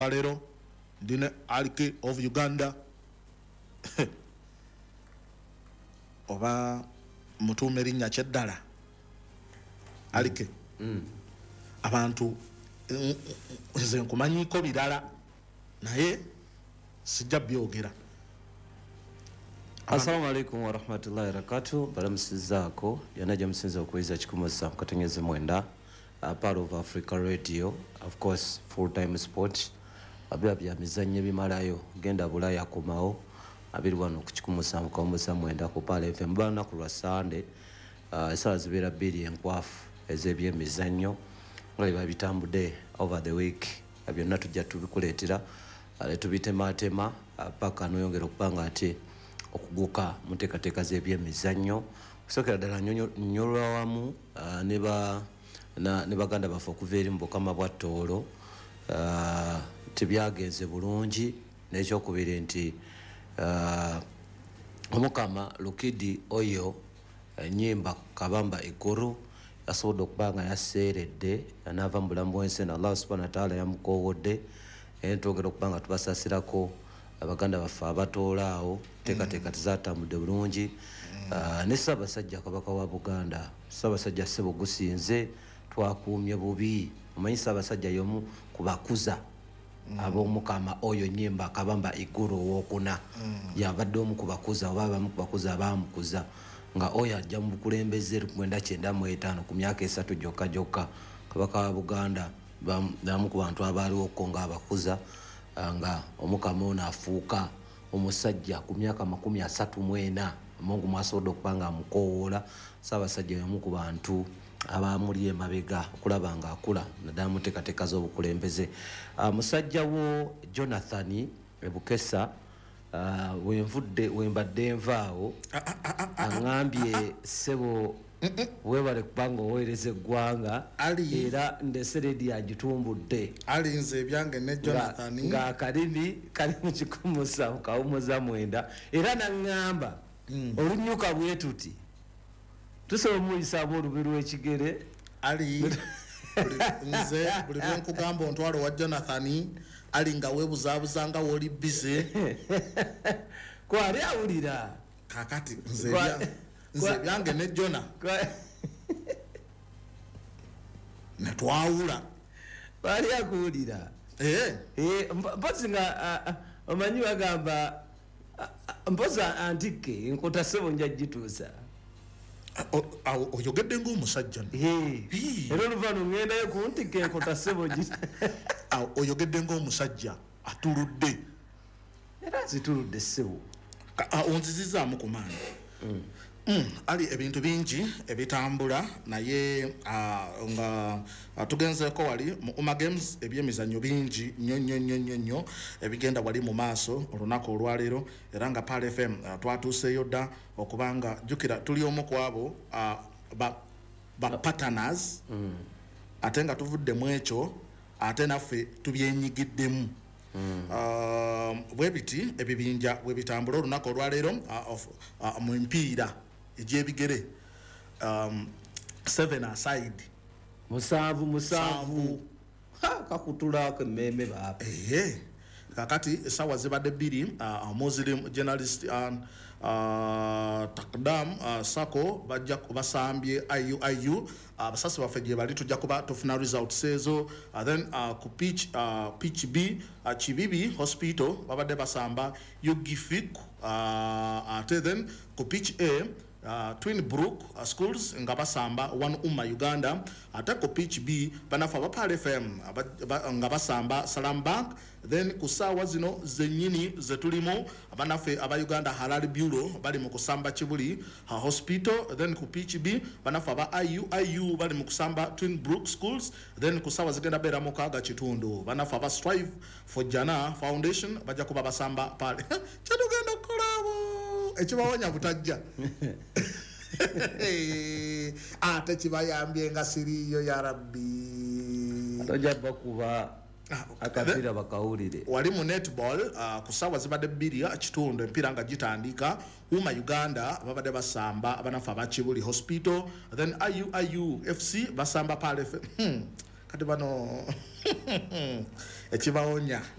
Lero ndine Alike of Uganda oba mutume linnya kyeddala Alike abantu nze nkumanyiko birala naye sijja byogera. Assalamu alaikum wa rahmatullahi wa barakatuh. Balamusizako yanaje msinza okuiza chikumusa mkatengeze mwenda part of Africa Radio, of course full time sport abya bya mizanye bimalayo genda bulaya komao abiri wano kuchikumusa mkamusa mwenda ku pale FM bana ku Sunday saa zibera biri enkwafu ezebye mizanyo ngale babitambude over the week abyonna tujja tubikuletera tubitematema paka noyongera okupanga ati okuguka muteekateeka z'ebyemizannyo kusokera ddala nnyolwa wamu ne baganda baffe okuva eri mu bukama bwa Tooro tebyagenze bulungi n'ekyokubiri nti omukama Lukidi oyo ennyimba Kabamba Iguru yasobodde okuba nga yaseeredde anaava mu bulamu bw'ensi na Allah subhanahu wa ta'ala yamukowodde twogera okuba nga tubasasirako abaganda baffe abatoola awo teekateeka tezatambudde bulungi ne Ssaabasajja Kabaka wa Buganda Ssaabasajja Ssebo Gusinze twakuumye bubi omanyi Ssaabasajja y'omu kubakuza ab'omukama oyo nnyimba Kabamba Iguru owokuna yabadde omu kubakuza oba abamu kubakuza abaamukuza nga oyo ajja mu bukulembeze 1995 ku myaka 3 gyokka Kabaka wa Buganda bamu ku bantu abaaliwo okko nga abakuza nga omukama ono afuuka omusajja ku myaka 34 Mungu mwasobodde okuba nga amukowoola Ssaabasajja y'omu ku bantu abamuli emabega okulaba nga akula naddala mu nteekateeka z'obukulembeze. Musajja wo Jonathan Ebukesa wembadde nvaawo aŋŋambye ssebo webale kubanga oweereza eggwanga era ndeseredi agitumbudde alinze ebyange ne Jonathan nga akalimi kali mu kikumusa kawumuza mwenda era naŋŋamba olunyuka bwe tuti tusobola omuyisaamu olubi lw'ekigere ali nze buli lwe nkugamba ontwalo wa Jonathan ali nga weebuzaabuza nga woli bize kwali awulira kakati nze byange ne Jona netwawula bali akuwulira mpozi nga omanyi bagamba mpozi antike enkota ssebo nja gituusa oyogedde ng'omusajja era oluvannyuma ŋŋendayo ku ntike enkota ssebo oyogedde ng'omusajja atuludde era zituludde ssebo onzizizaamu ku maanyi ali ebintu bingi ebitambula naye nga tugenzeeko wali mu Uma Games ebyemizannyo bingi nnyo ebigenda wali mu maaso olunaku olwaleero era nga Pal FM twatuuseeyo dda okubanga jjukira tuli omu ku abo ba partners ate nga tuvudde mu ekyo ate naffe tubyenyigiddemu bwebiti ebibinja bwe bitambula olunaku olwaleero mu mpiira egyebigere 7 aside musanvu kakutulako emmeme baapa kakati esawa zibadde 2 Muslim journalist Takdam Sako bajja basambye IU abasasi baffe gye bali tujja kuba tufuna results ezo then ku pitch B Chibibi Hospital babadde basamba Yugifik ate then ku pitch A Twin Brook schools nga basamba One Uma Uganda ate ku pitch B banafa ba Pal FM nga basamba Salam Bank then ku saawa zino zennyini zetulimu abanafe aba Uganda Halal Bureau bali mu kusamba Kibuli Hospital then ku pitch B banafa ba IU bali mu kusamba Twin Brook schools then ku saawa zigenda beera mu kaaga kitundu banafa ba Strive for Jana Foundation bajja kuba basamba Pal kyatugenda kukolabo ekibawonya butajja ate kibayambye nga siriyo ya Rabbi tojja bakuba akapira bakawulire wali mu netball ku saawa zibadde 2 kitundu empira nga gitandika Uma Uganda babadde basamba abanafa ba Kibuli Hospital then IU FC basamba Pal FM kati bano ekibawonya